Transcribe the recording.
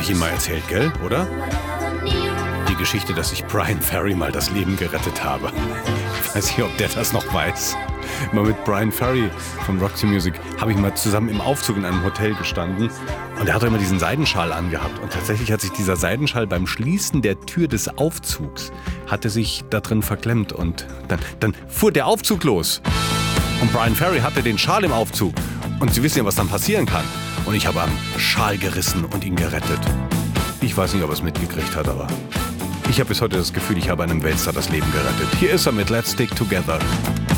ich Ihnen mal erzählt, gell, oder? Die Geschichte, dass ich Bryan Ferry mal das Leben gerettet habe. Ich weiß nicht, ob der das noch weiß. Mal mit Bryan Ferry von Roxy Music habe ich mal zusammen im Aufzug in einem Hotel gestanden und er hat immer diesen Seidenschal angehabt und tatsächlich hat sich dieser Seidenschal beim Schließen der Tür des Aufzugs hatte sich da drin verklemmt und dann fuhr der Aufzug los und Bryan Ferry hatte den Schal im Aufzug und Sie wissen ja, was dann passieren kann und ich habe am Schal gerissen und ihn gerettet. Ich weiß nicht, ob er es mitgekriegt hat, aber ich habe bis heute das Gefühl, ich habe einem Weltstar das Leben gerettet. Hier ist er mit Let's Stick Together.